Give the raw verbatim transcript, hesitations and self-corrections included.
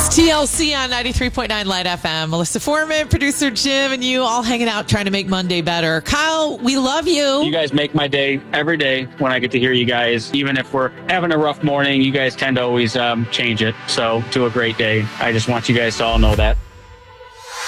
T L C on ninety-three point nine Light F M. Melissa Foreman, producer Jim, and you all hanging out trying to make Monday better. Kyle, we love you. You guys make my day every day when I get to hear you guys. Even if we're having a rough morning, you guys tend to always um, change it. So to a great day. I just want you guys to all know that.